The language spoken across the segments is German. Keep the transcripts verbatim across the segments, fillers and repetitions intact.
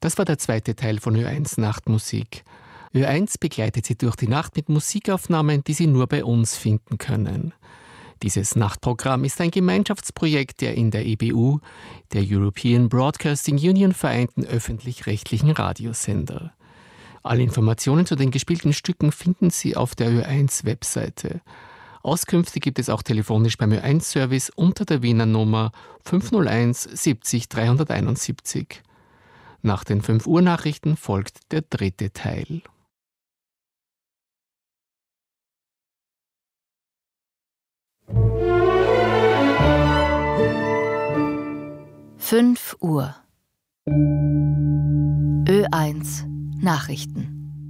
Das war der zweite Teil von Ö eins Nachtmusik. Ö eins begleitet Sie durch die Nacht mit Musikaufnahmen, die Sie nur bei uns finden können. Dieses Nachtprogramm ist ein Gemeinschaftsprojekt der in der E B U, der European Broadcasting Union, vereinten öffentlich-rechtlichen Radiosender. Alle Informationen zu den gespielten Stücken finden Sie auf der Ö eins Webseite. Auskünfte gibt es auch telefonisch beim Ö eins Service unter der Wiener Nummer fünf null eins siebzig dreihunderteinundsiebzig. Nach den fünf Uhr Nachrichten folgt der dritte Teil. fünf Uhr. Ö eins Nachrichten.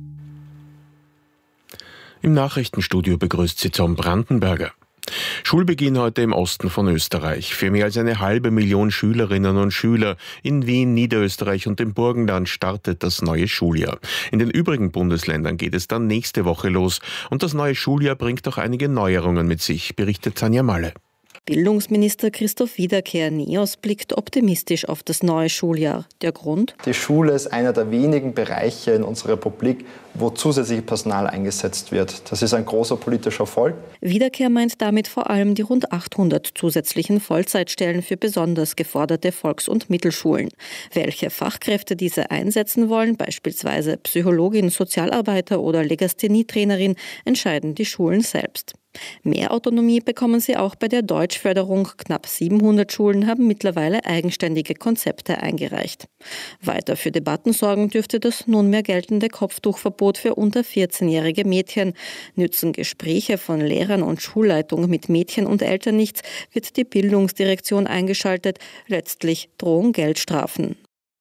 Im Nachrichtenstudio begrüßt Sie Tom Brandenberger. Schulbeginn heute im Osten von Österreich. Für mehr als eine halbe Million Schülerinnen und Schüler in Wien, Niederösterreich und dem Burgenland startet das neue Schuljahr. In den übrigen Bundesländern geht es dann nächste Woche los. Und das neue Schuljahr bringt auch einige Neuerungen mit sich, berichtet Tanja Malle. Bildungsminister Christoph Wiederkehr-Neos blickt optimistisch auf das neue Schuljahr. Der Grund? Die Schule ist einer der wenigen Bereiche in unserer Republik, wo zusätzliches Personal eingesetzt wird. Das ist ein großer politischer Erfolg. Wiederkehr meint damit vor allem die rund achthundert zusätzlichen Vollzeitstellen für besonders geforderte Volks- und Mittelschulen. Welche Fachkräfte diese einsetzen wollen, beispielsweise Psychologin, Sozialarbeiter oder Legasthenietrainerin, entscheiden die Schulen selbst. Mehr Autonomie bekommen sie auch bei der Deutschförderung. Knapp siebenhundert Schulen haben mittlerweile eigenständige Konzepte eingereicht. Weiter für Debatten sorgen dürfte das nunmehr geltende Kopftuchverbot für unter vierzehnjährige Mädchen. Nützen Gespräche von Lehrern und Schulleitung mit Mädchen und Eltern nichts, wird die Bildungsdirektion eingeschaltet. Letztlich drohen Geldstrafen.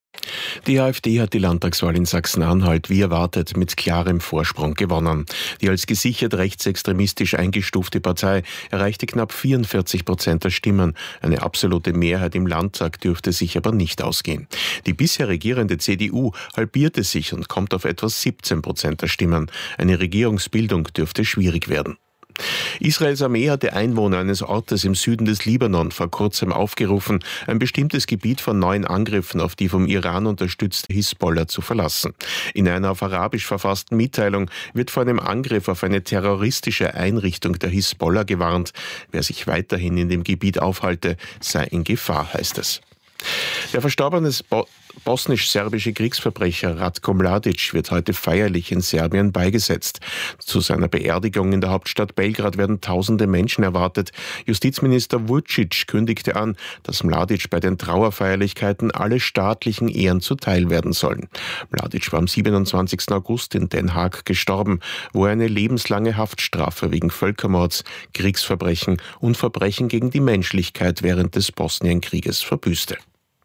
Die AfD hat die Landtagswahl in Sachsen-Anhalt wie erwartet mit klarem Vorsprung gewonnen. Die als gesichert rechtsextremistisch eingestufte Partei erreichte knapp vierundvierzig Prozent der Stimmen. Eine absolute Mehrheit im Landtag dürfte sich aber nicht ausgehen. Die bisher regierende C D U halbierte sich und kommt auf etwa siebzehn Prozent der Stimmen. Eine Regierungsbildung dürfte schwierig werden. Israels Armee hatte Einwohner eines Ortes im Süden des Libanon vor kurzem aufgerufen, ein bestimmtes Gebiet von neuen Angriffen auf die vom Iran unterstützte Hisbollah zu verlassen. In einer auf Arabisch verfassten Mitteilung wird vor einem Angriff auf eine terroristische Einrichtung der Hisbollah gewarnt. Wer sich weiterhin in dem Gebiet aufhalte, sei in Gefahr, heißt es. Der verstorbene Bo- bosnisch-serbische Kriegsverbrecher Ratko Mladic wird heute feierlich in Serbien beigesetzt. Zu seiner Beerdigung in der Hauptstadt Belgrad werden tausende Menschen erwartet. Justizminister Vučić kündigte an, dass Mladic bei den Trauerfeierlichkeiten alle staatlichen Ehren zuteil werden sollen. Mladic war am siebenundzwanzigsten August in Den Haag gestorben, wo er eine lebenslange Haftstrafe wegen Völkermords, Kriegsverbrechen und Verbrechen gegen die Menschlichkeit während des Bosnienkrieges verbüßte.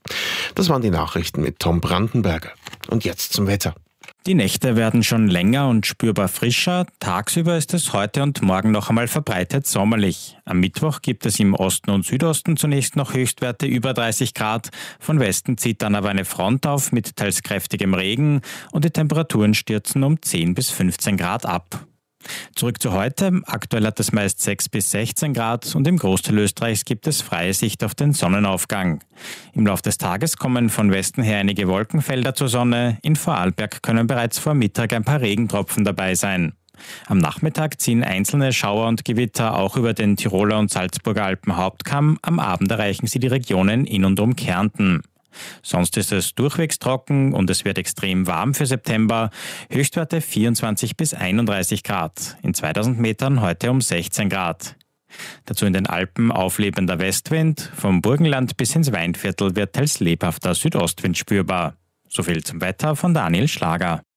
Das waren die Nachrichten mit Tom Brandenberger. Und jetzt zum Wetter. Die Nächte werden schon länger und spürbar frischer. Tagsüber ist es heute und morgen noch einmal verbreitet sommerlich. Am Mittwoch gibt es im Osten und Südosten zunächst noch Höchstwerte über dreißig Grad. Von Westen zieht dann aber eine Front auf mit teils kräftigem Regen und die Temperaturen stürzen um zehn bis fünfzehn Grad ab. Zurück zu heute. Aktuell hat es meist sechs bis sechzehn Grad und im Großteil Österreichs gibt es freie Sicht auf den Sonnenaufgang. Im Laufe des Tages kommen von Westen her einige Wolkenfelder zur Sonne. In Vorarlberg können bereits vor Mittag ein paar Regentropfen dabei sein. Am Nachmittag ziehen einzelne Schauer und Gewitter auch über den Tiroler und Salzburger Alpenhauptkamm. Am Abend erreichen sie die Regionen in und um Kärnten. Sonst ist es durchwegs trocken und es wird extrem warm für September. Höchstwerte vierundzwanzig bis einunddreißig Grad. In zweitausend Metern heute um sechzehn Grad. Dazu in den Alpen auflebender Westwind. Vom Burgenland bis ins Weinviertel wird teils lebhafter Südostwind spürbar. Soviel zum Wetter von Daniel Schlager.